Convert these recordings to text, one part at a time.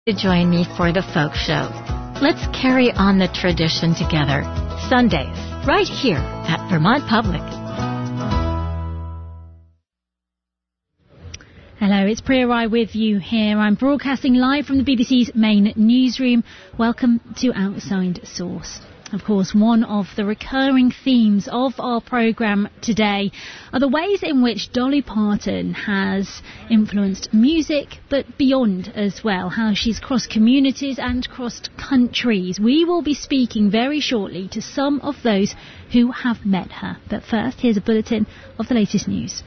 Join me for the Folk Show. Let's carry on the tradition together. Sundays, right here at Vermont Public. Hello, it's Priya Rai with you here. I'm broadcasting live from the BBC's main newsroom. Welcome to Outside Source. Of course, one of the recurring themes of our programme today are the ways in which Dolly Parton has influenced music, but beyond as well, how she's crossed communities and crossed countries. We will be speaking very shortly to some of those who have met her. But first, here's a bulletin of the latest news.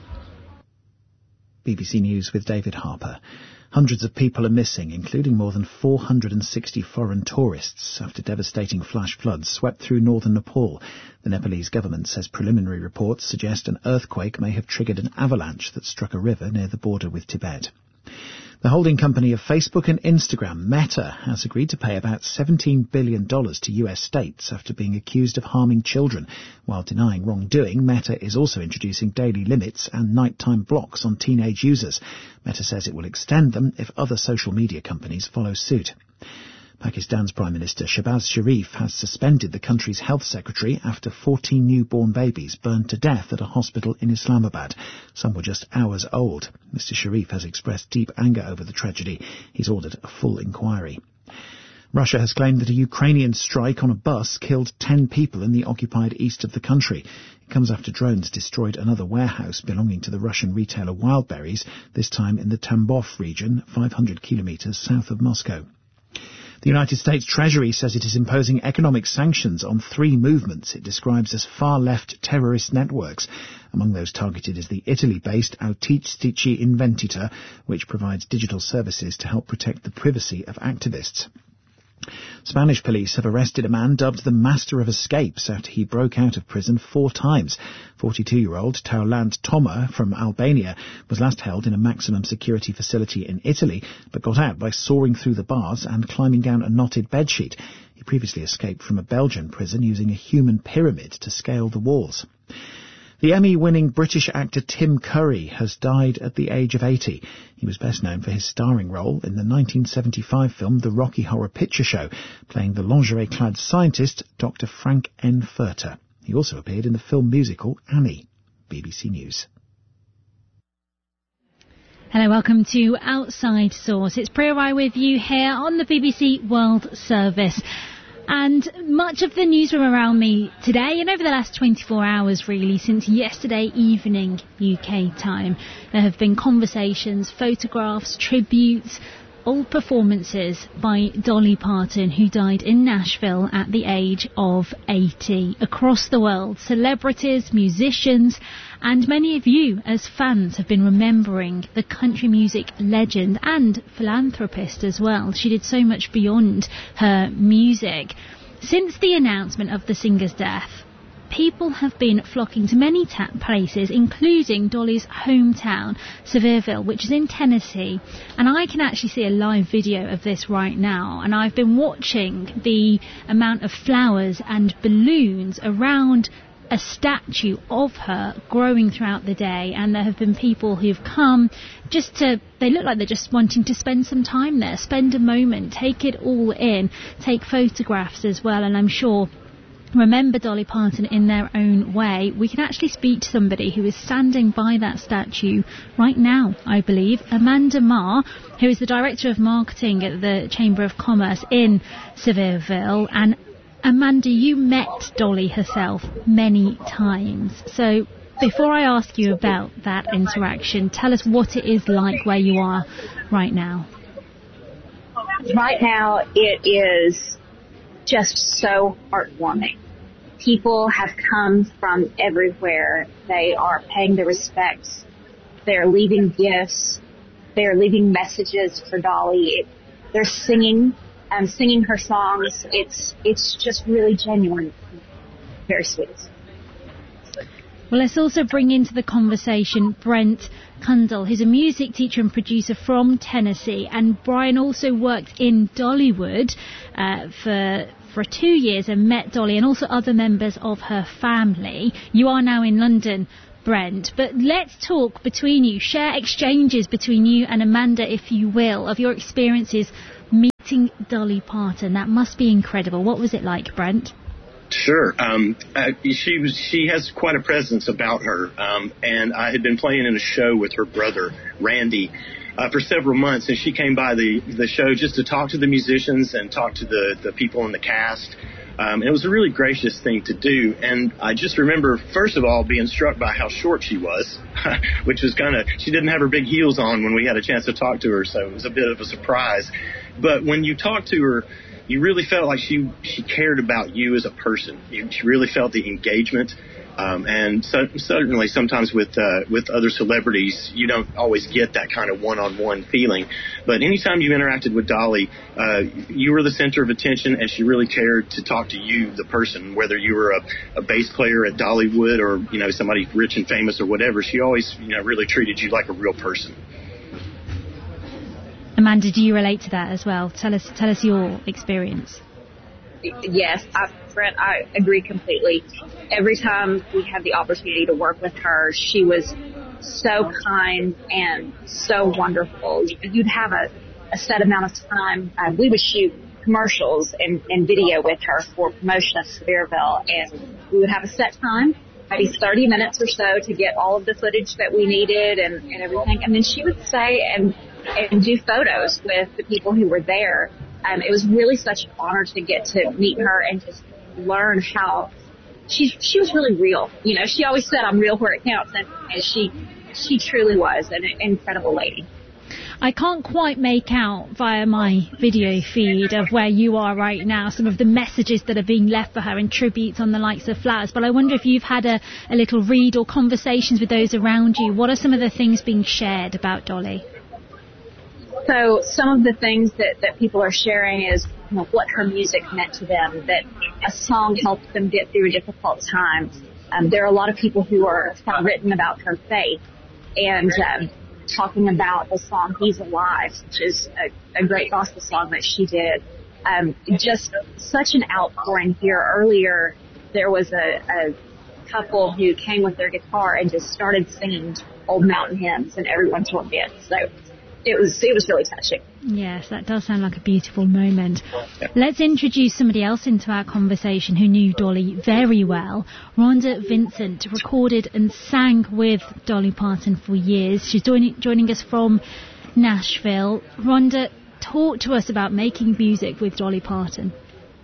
BBC News with David Harper. Hundreds of people are missing, including more than 460 foreign tourists, after devastating flash floods swept through northern Nepal. The Nepalese government says preliminary reports suggest an earthquake may have triggered an avalanche that struck a river near the border with Tibet. The holding company of Facebook and Instagram, Meta, has agreed to pay about $17 billion to US states after being accused of harming children. While denying wrongdoing, Meta is also introducing daily limits and nighttime blocks on teenage users. Meta says it will extend them if other social media companies follow suit. Pakistan's Prime Minister Shehbaz Sharif has suspended the country's health secretary after 14 newborn babies burned to death at a hospital in Islamabad. Some were just hours old. Mr Sharif has expressed deep anger over the tragedy. He's ordered a full inquiry. Russia has claimed that a Ukrainian strike on a bus killed 10 people in the occupied east of the country. It comes after drones destroyed another warehouse belonging to the Russian retailer Wildberries, this time in the Tambov region, 500 kilometres south of Moscow. The United States Treasury says it is imposing economic sanctions on 3 movements it describes as far-left terrorist networks. Among those targeted is the Italy-based Autistici Investita, which provides digital services to help protect the privacy of activists. Spanish police have arrested a man dubbed the Master of Escapes after he broke out of prison 4 times. 42-year-old Taulant Toma from Albania was last held in a maximum security facility in Italy, but got out by soaring through the bars and climbing down a knotted bedsheet. He previously escaped from a Belgian prison using a human pyramid to scale the walls. The Emmy-winning British actor Tim Curry has died at the age of 80. He was best known for his starring role in the 1975 film The Rocky Horror Picture Show, playing the lingerie-clad scientist Dr. Frank N. Furter. He also appeared in the film musical Annie. BBC News. Hello, welcome to Outside Source. It's Priya Rai with you here on the BBC World Service. And much of the newsroom around me today and over the last 24 hours really since yesterday evening UK time, there have been conversations, photographs, tributes, old performances by Dolly Parton, who died in Nashville at the age of 80. Across the world, celebrities, musicians and many of you as fans have been remembering the country music legend and philanthropist as well. She did so much beyond her music. Since the announcement of the singer's death, people have been flocking to many places, including Dolly's hometown, Sevierville, which is in Tennessee. And I can actually see a live video of this right now. And I've been watching the amount of flowers and balloons around a statue of her growing throughout the day, and there have been people who've come they look like they're just wanting to spend some time there, spend a moment, take it all in, take photographs as well, and I'm sure remember Dolly Parton in their own way. We can actually speak to somebody who is standing by that statue right now, I believe, Amanda Marr, who is the Director of Marketing at the Chamber of Commerce in Sevierville. And Amanda, you met Dolly herself many times. So before I ask you about that interaction, tell us what it is like where you are right now. Right now, it is just so heartwarming. People have come from everywhere. They are paying their respects. They're leaving gifts. They're leaving messages for Dolly. They're singing her songs. It's just really genuine. Very sweet. Well, let's also bring into the conversation Brent Kundal, who's a music teacher and producer from Tennessee. And Brian also worked in Dollywood for 2 years and met Dolly and also other members of her family. You are now in London, Brent, but let's talk between you, share exchanges between you and Amanda, if you will, of your experiences meeting meeting Dolly Parton. That must be incredible. What was it like, Brent? Sure. She has quite a presence about her. And I had been playing in a show with her brother, Randy, for several months. And she came by the show just to talk to the musicians and talk to the people in the cast. And it was a really gracious thing to do. And I just remember, first of all, being struck by how short she was, which was she didn't have her big heels on when we had a chance to talk to her. So it was a bit of a surprise. But when you talked to her, you really felt like she cared about you as a person. She really felt the engagement. And so, certainly sometimes with other celebrities, you don't always get that kind of one-on-one feeling. But anytime you interacted with Dolly, you were the center of attention, and she really cared to talk to you, the person, whether you were a bass player at Dollywood or, somebody rich and famous or whatever. She always, really treated you like a real person. Amanda, do you relate to that as well? Tell us your experience. Yes, Brent, I agree completely. Every time we had the opportunity to work with her, she was so kind and so wonderful. You'd have a set amount of time. We would shoot commercials and video with her for promotion of Sevierville, and we would have a set time, maybe 30 minutes or so, to get all of the footage that we needed and everything. And then she would stay and do photos with the people who were there. It was really such an honor to get to meet her and just learn how she was really real. She always said, "I'm real where it counts," and she truly was an incredible lady. I can't quite make out via my video feed of where you are right now some of the messages that are being left for her in tributes on the likes of Flowers, but I wonder if you've had a little read or conversations with those around you. What are some of the things being shared about Dolly? So some of the things that people are sharing is what her music meant to them, that a song helped them get through difficult times. There are a lot of people who have written about her faith and talking about the song He's Alive, which is a great gospel song that she did. Just such an outpouring here. Earlier, there was a couple who came with their guitar and just started singing old mountain hymns, and everyone joined in. So it was really touching. Yes, that does sound like a beautiful moment. Let's introduce somebody else into our conversation who knew Dolly very well. Rhonda Vincent recorded and sang with Dolly Parton for years. She's joining us from Nashville. Rhonda, talk to us about making music with Dolly Parton.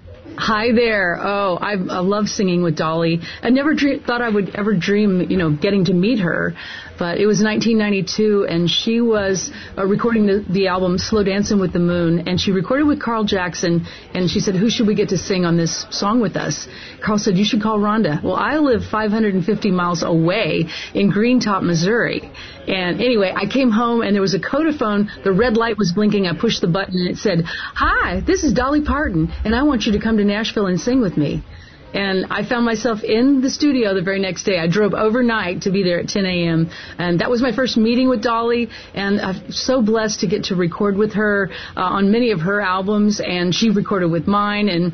Hi there. Oh, I love singing with Dolly. I never thought I would ever dream, getting to meet her. But it was 1992, and she was recording the album Slow Dancin' with the Moon, and she recorded with Carl Jackson, and she said, who should we get to sing on this song with us? Carl said, you should call Rhonda. Well, I live 550 miles away in Greentop, Missouri. And anyway, I came home, and there was a Codaphone. The red light was blinking. I pushed the button, and it said, hi, this is Dolly Parton, and I want you to come to Nashville and sing with me. And I found myself in the studio the very next day. I drove overnight to be there at 10 a.m. And that was my first meeting with Dolly. And I'm so blessed to get to record with her on many of her albums. And she recorded with mine. And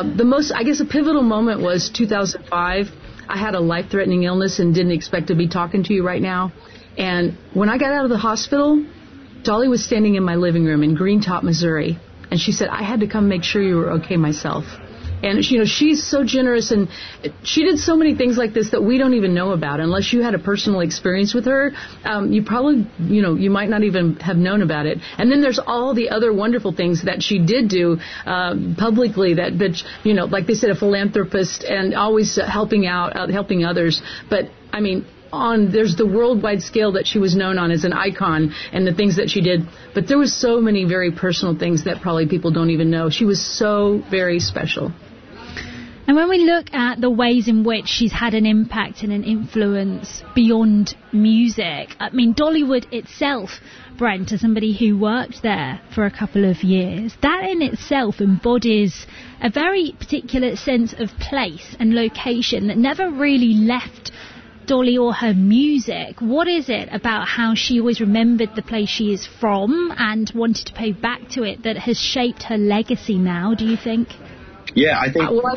a pivotal moment was 2005. I had a life-threatening illness and didn't expect to be talking to you right now. And when I got out of the hospital, Dolly was standing in my living room in Greentop, Missouri. And she said, I had to come make sure you were okay myself. And, she's so generous, and she did so many things like this that we don't even know about. Unless you had a personal experience with her, you probably, you might not even have known about it. And then there's all the other wonderful things that she did do publicly that, like they said, a philanthropist and always helping out, helping others. But, there's the worldwide scale that she was known on as an icon and the things that she did. But there was so many very personal things that probably people don't even know. She was so very special. And when we look at the ways in which she's had an impact and an influence beyond music, Dollywood itself, Brent, as somebody who worked there for a couple of years, that in itself embodies a very particular sense of place and location that never really left Dolly or her music. What is it about how she always remembered the place she is from and wanted to pay back to it that has shaped her legacy now, do you think? Yeah, I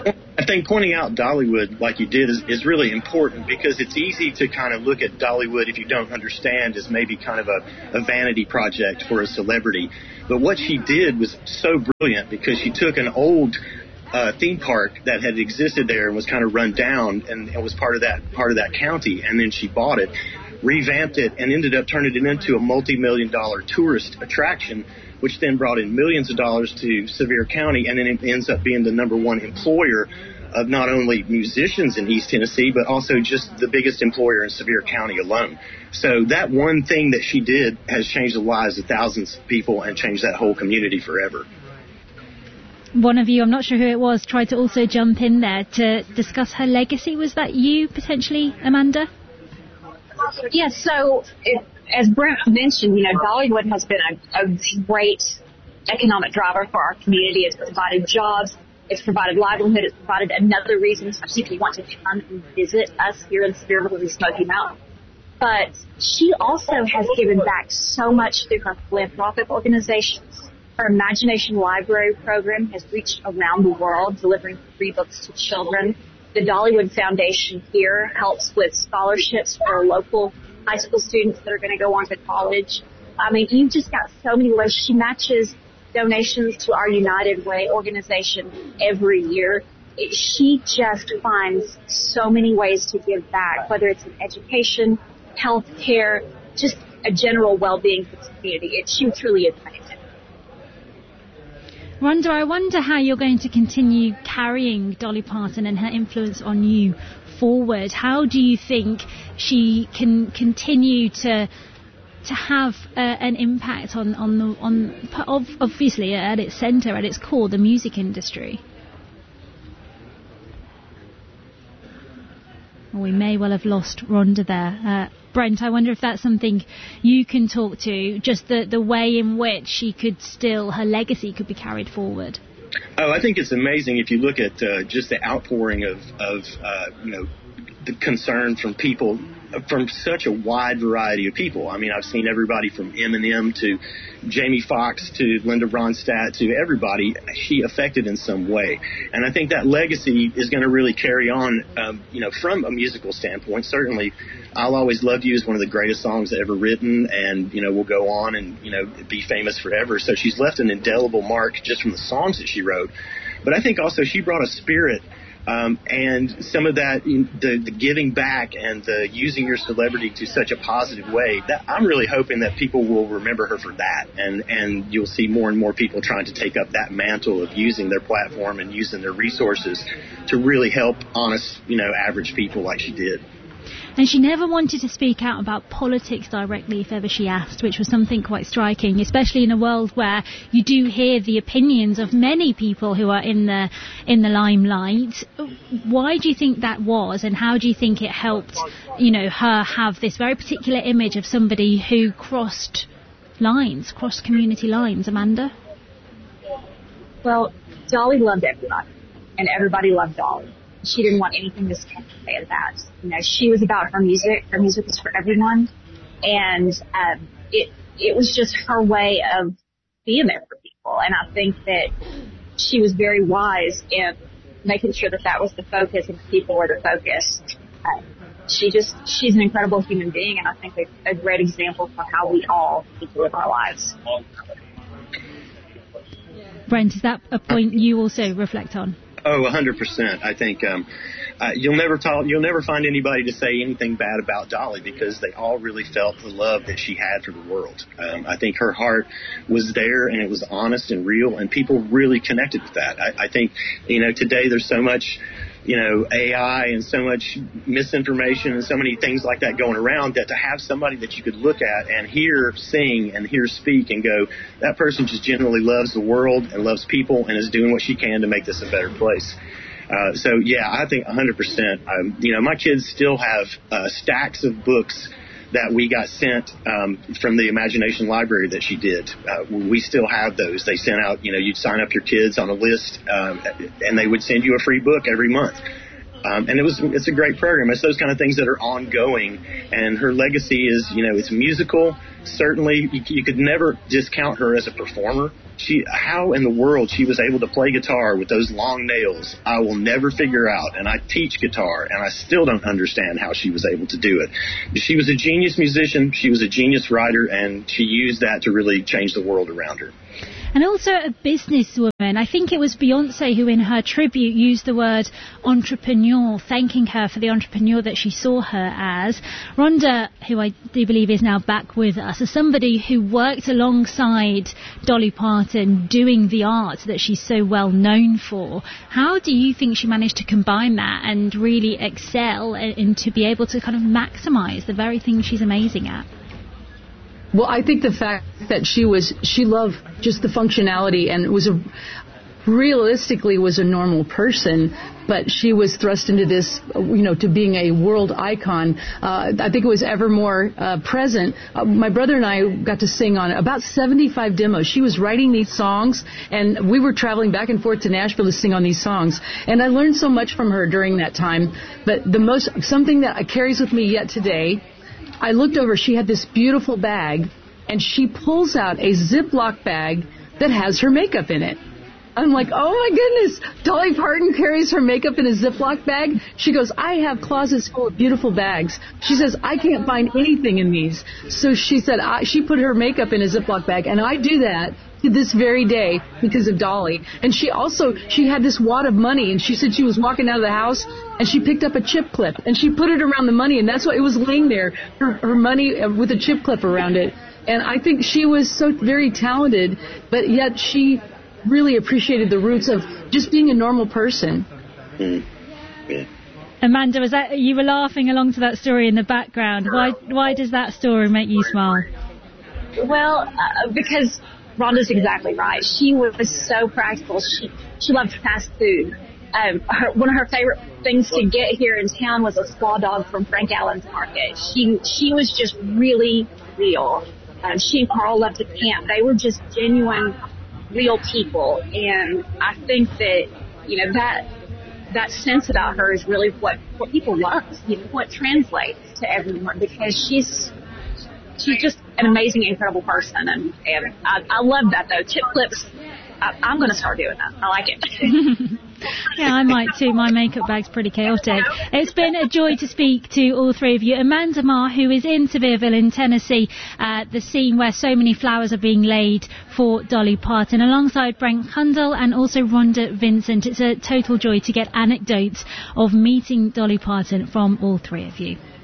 I think pointing out Dollywood like you did is really important, because it's easy to kind of look at Dollywood, if you don't understand, as maybe kind of a vanity project for a celebrity. But what she did was so brilliant, because she took an old theme park that had existed there and was kind of run down and was part of that county, and then she bought it, revamped it, and ended up turning it into a multi-million-dollar tourist attraction, which then brought in millions of dollars to Sevier County, and then it ends up being the number one employer of not only musicians in East Tennessee, but also just the biggest employer in Sevier County alone. So that one thing that she did has changed the lives of thousands of people and changed that whole community forever. One of you, I'm not sure who it was, tried to also jump in there to discuss her legacy. Was that you, potentially, Amanda? Yes, so as Brent mentioned, Dollywood has been a great economic driver for our community. It's provided jobs. It's provided livelihood. It's provided another reason, especially if you want to come and visit us here in Sevierville, Smoky Mountain. But she also has given back so much through her philanthropic organizations. Her Imagination Library program has reached around the world, delivering free books to children. The Dollywood Foundation here helps with scholarships for local high school students that are going to go on to college. I mean, you've just got so many ways. She matches donations to our United Way organization every year. She just finds so many ways to give back, whether it's in education, health care, just a general well-being for the community. She truly is amazing. Rhonda, I wonder how you're going to continue carrying Dolly Parton and her influence on you forward. How do you think she can continue to have an impact on obviously at its centre, at its core, the music industry? Well, we may well have lost Rhonda there. Brent, I wonder if that's something you can talk to, just the way in which her legacy could be carried forward. Oh, I think it's amazing if you look at just the outpouring of the concern from people, from such a wide variety of people. I mean, I've seen everybody from Eminem to Jamie Foxx to Linda Ronstadt to everybody she affected in some way. And I think that legacy is going to really carry on, from a musical standpoint. Certainly, I'll Always Love You is one of the greatest songs ever written, and, will go on and, be famous forever. So she's left an indelible mark just from the songs that she wrote. But I think also she brought a spirit and some of that, the giving back and the using your celebrity to such a positive way, that I'm really hoping that people will remember her for that. And you'll see more and more people trying to take up that mantle of using their platform and using their resources to really help honest, average people like she did. And she never wanted to speak out about politics directly if ever she asked, which was something quite striking, especially in a world where you do hear the opinions of many people who are in the limelight. Why do you think that was, and how do you think it helped, her have this very particular image of somebody who crossed community lines, Amanda? Well, Dolly loved everybody, and everybody loved Dolly. She didn't want anything to stand in the way of that. She was about her music. Her music was for everyone. And it was just her way of being there for people. And I think that she was very wise in making sure that was the focus and people were the focus. She's an incredible human being, and I think a great example for how we all need to live our lives. Brent, is that a point you also reflect on? Oh, 100%. I think you'll never find anybody to say anything bad about Dolly, because they all really felt the love that she had for the world. I think her heart was there, and it was honest and real, and people really connected with that. I think, today there's so much, AI and so much misinformation and so many things like that going around, that to have somebody that you could look at and hear sing and hear speak and go, that person just genuinely loves the world and loves people and is doing what she can to make this a better place. So, yeah, I think 100%. My kids still have stacks of books that we got sent from the Imagination Library that she did. We still have those. They sent out, you'd sign up your kids on a list, and they would send you a free book every month. And it's a great program. It's those kind of things that are ongoing. And her legacy is, it's musical. Certainly, you could never discount her as a performer. how in the world she was able to play guitar with those long nails, I will never figure out. And I teach guitar, and I still don't understand how she was able to do it. She was a genius musician. She was a genius writer, and she used that to really change the world around her. And also a businesswoman. I think it was Beyonce who in her tribute used the word entrepreneur, thanking her for the entrepreneur that she saw her as. Rhonda, who I do believe is now back with us, is somebody who worked alongside Dolly Parton doing the art that she's so well known for. How do you think she managed to combine that and really excel and to be able to kind of maximise the very thing she's amazing at? Well, I think the fact that she loved just the functionality and realistically was a normal person, but she was thrust into this, to being a world icon. I think it was ever more present. My brother and I got to sing on about 75 demos. She was writing these songs, and we were traveling back and forth to Nashville to sing on these songs. And I learned so much from her during that time. But something that carries with me yet today, I looked over, she had this beautiful bag, and she pulls out a Ziploc bag that has her makeup in it. I'm like, oh my goodness, Dolly Parton carries her makeup in a Ziploc bag? She goes, I have closets full of beautiful bags. She says, I can't find anything in these. So she said, she put her makeup in a Ziploc bag, and I do that to this very day because of Dolly. And she had this wad of money, and she said she was walking out of the house, and she picked up a chip clip, and she put it around the money, and that's why it was laying there, her money with a chip clip around it. And I think she was so very talented, but yet she really appreciated the roots of just being a normal person. Yeah. Amanda, was that you were laughing along to that story in the background? Why does that story make you smile? Well, because Rhonda's exactly right. She was so practical. She loved fast food. One of her favorite things to get here in town was a squaw dog from Frank Allen's Market. She was just really real. She and Carl loved to camp. They were just genuine, real people. And I think that, that sense about her is really what people love, what translates to everyone, because she's just an amazing, incredible person. And I love that, though. Chip clips, I'm going to start doing that. I like it. Yeah, I might too. My makeup bag's pretty chaotic. It's been a joy to speak to all three of you. Amanda Marr, who is in Sevierville in Tennessee, the scene where so many flowers are being laid for Dolly Parton, alongside Brent Kundal and also Rhonda Vincent. It's a total joy to get anecdotes of meeting Dolly Parton from all three of you.